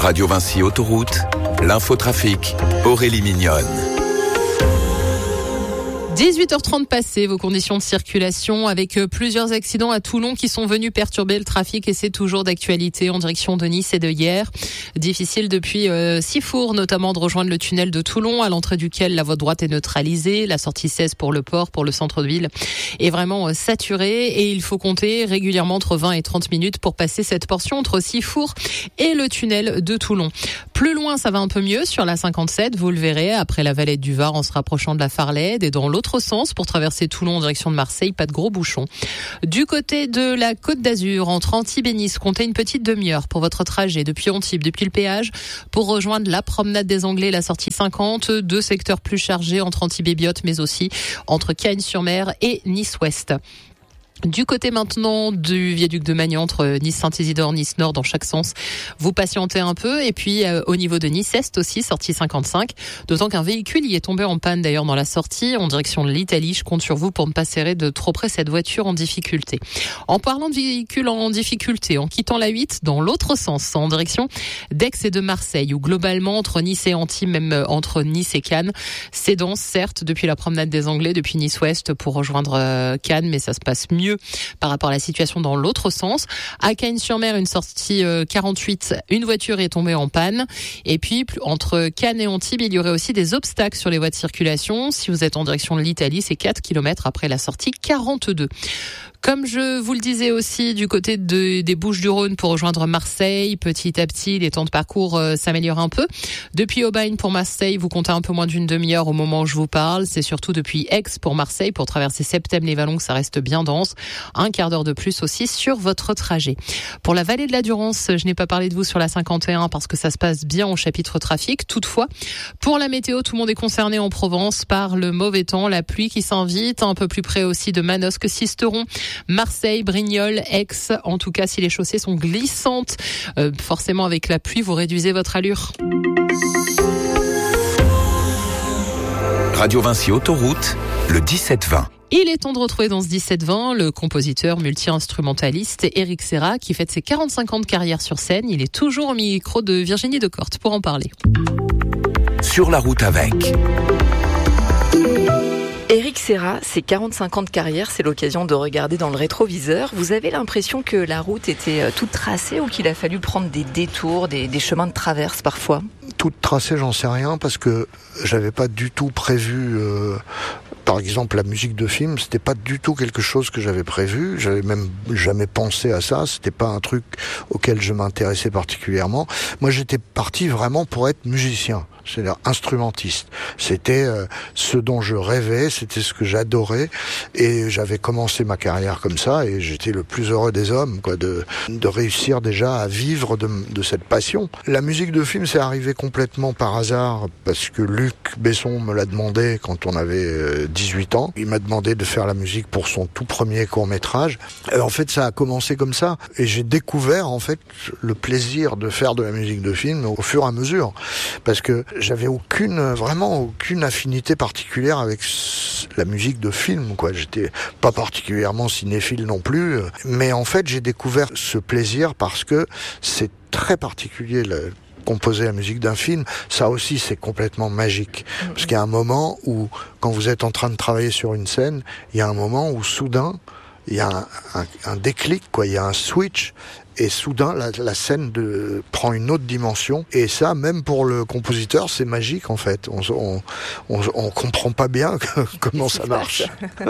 Radio Vinci Autoroute, l'infotrafic, Aurélie Mignonne. 18h30 passées, vos conditions de circulation avec plusieurs accidents à Toulon qui sont venus perturber le trafic et c'est toujours d'actualité en direction de Nice et de Hyères. Difficile depuis Sifour notamment de rejoindre le tunnel de Toulon à l'entrée duquel la voie droite est neutralisée. La sortie 16 pour le port, pour le centre de ville est vraiment saturée et il faut compter régulièrement entre 20 et 30 minutes pour passer cette portion entre Sifour et le tunnel de Toulon. Plus loin, ça va un peu mieux sur la 57, vous le verrez, après la vallée du Var en se rapprochant de la Farlède et dans l'autre sens pour traverser Toulon en direction de Marseille, pas de gros bouchons. Du côté de la Côte d'Azur, entre Antibes et Nice, comptez une petite demi-heure pour votre trajet depuis Antibes, depuis le péage, pour rejoindre la promenade des Anglais, la sortie 50, deux secteurs plus chargés entre Antibes et Biot, mais aussi entre Cagnes-sur-Mer et Nice-Ouest. Du côté maintenant du viaduc de Magnan entre Nice-Saint-Isidore, Nice-Nord dans chaque sens, vous patientez un peu et puis au niveau de Nice-Est aussi, sortie 55, d'autant qu'un véhicule y est tombé en panne d'ailleurs dans la sortie en direction de l'Italie. Je compte sur vous pour ne pas serrer de trop près cette voiture en difficulté. En parlant de véhicules en difficulté, en quittant la 8 dans l'autre sens, en direction d'Aix et de Marseille, où globalement entre Nice et Antibes, même entre Nice et Cannes, c'est dense certes depuis la promenade des Anglais, depuis Nice-Ouest pour rejoindre Cannes, mais ça se passe mieux par rapport à la situation dans l'autre sens. À Cagnes-sur-Mer, une sortie 48, une voiture est tombée en panne. Et puis, entre Cannes et Antibes, il y aurait aussi des obstacles sur les voies de circulation. Si vous êtes en direction de l'Italie, c'est 4 km après la sortie 42. Comme je vous le disais aussi, du côté des Bouches-du-Rhône pour rejoindre Marseille, petit à petit, les temps de parcours s'améliorent un peu. Depuis Aubagne pour Marseille, vous comptez un peu moins d'une demi-heure au moment où je vous parle. C'est surtout depuis Aix pour Marseille, pour traverser Septèmes-les-Vallons, que ça reste bien dense. Un quart d'heure de plus aussi sur votre trajet. Pour la vallée de la Durance, je n'ai pas parlé de vous sur la 51 parce que ça se passe bien au chapitre trafic. Toutefois, pour la météo, tout le monde est concerné en Provence par le mauvais temps, la pluie qui s'invite, un peu plus près aussi de Manosque, Sisteron, Marseille, Brignoles, Aix. En tout cas, si les chaussées sont glissantes, forcément avec la pluie, vous réduisez votre allure. Radio Vinci Autoroute, le 17-20. Il est temps de retrouver dans ce 17-20 le compositeur multi-instrumentaliste Éric Serra qui fête ses 45 ans de carrière sur scène. Il est toujours au micro de Virginie Decorte pour en parler. Sur la route avec Éric Serra, c'est 45 ans de carrière, c'est l'occasion de regarder dans le rétroviseur. Vous avez l'impression que la route était toute tracée ou qu'il a fallu prendre des détours, des chemins de traverse parfois ? Toute tracée, j'en sais rien parce que j'avais pas du tout prévu. Par exemple, la musique de film, c'était pas du tout quelque chose que j'avais prévu. J'avais même jamais pensé à ça. C'était pas un truc auquel je m'intéressais particulièrement. Moi, j'étais parti vraiment pour être musicien, c'est-à-dire instrumentiste. C'était ce dont je rêvais, c'était ce que j'adorais, et j'avais commencé ma carrière comme ça, et j'étais le plus heureux des hommes, quoi, de réussir déjà à vivre de cette passion. La musique de film, c'est arrivé complètement par hasard, parce que Luc Besson me l'a demandé quand on avait 18 ans. Il m'a demandé de faire la musique pour son tout premier court-métrage. Et en fait, ça a commencé comme ça. Et j'ai découvert, en fait, le plaisir de faire de la musique de film au fur et à mesure. Parce que j'avais vraiment aucune affinité particulière avec la musique de film, quoi. J'étais pas particulièrement cinéphile non plus. Mais en fait, j'ai découvert ce plaisir parce que c'est très particulier, composer la musique d'un film, ça aussi c'est complètement magique. Parce qu'il y a un moment où, quand vous êtes en train de travailler sur une scène, il y a un moment où soudain, il y a un déclic, quoi. Il y a un switch. Et soudain, la scène prend une autre dimension. Et ça, même pour le compositeur, c'est magique, en fait. On comprend pas bien comment ça marche.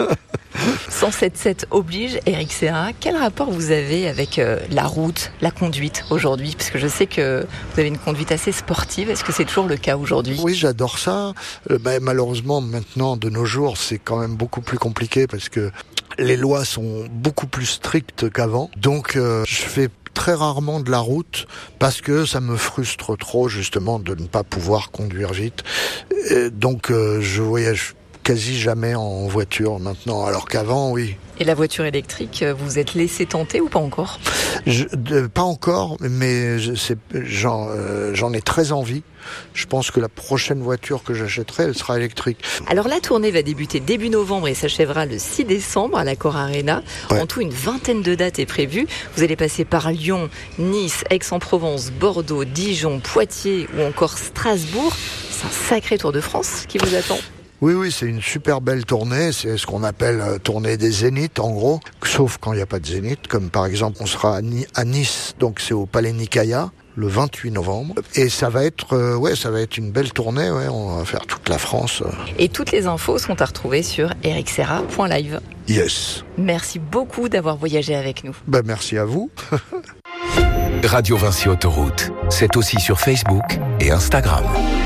107.7 oblige, Éric Serra. Quel rapport vous avez avec la route, la conduite aujourd'hui ? Parce que je sais que vous avez une conduite assez sportive. Est-ce que c'est toujours le cas aujourd'hui ? Oui, j'adore ça. Malheureusement, maintenant, de nos jours, c'est quand même beaucoup plus compliqué parce que les lois sont beaucoup plus strictes qu'avant. Donc, je fais très rarement de la route parce que ça me frustre trop, justement, de ne pas pouvoir conduire vite. Donc, je voyage quasi jamais en voiture maintenant, alors qu'avant, oui. Et la voiture électrique, vous êtes laissé tenter ou pas encore ? Pas encore, mais j'en ai très envie. Je pense que la prochaine voiture que j'achèterai, elle sera électrique. Alors la tournée va débuter début novembre et s'achèvera le 6 décembre à l'Accor Arena. Ouais. En tout, une vingtaine de dates est prévue. Vous allez passer par Lyon, Nice, Aix-en-Provence, Bordeaux, Dijon, Poitiers ou encore Strasbourg. C'est un sacré Tour de France qui vous attend. Oui, c'est une super belle tournée, c'est ce qu'on appelle tournée des zéniths en gros, sauf quand il n'y a pas de zénith, comme par exemple on sera à Nice, donc c'est au Palais Nicaïa, le 28 novembre, et ça va être une belle tournée, on va faire toute la France. Et toutes les infos sont à retrouver sur ericserra.live. Yes. Merci beaucoup d'avoir voyagé avec nous. Merci à vous. Radio Vinci Autoroute, c'est aussi sur Facebook et Instagram.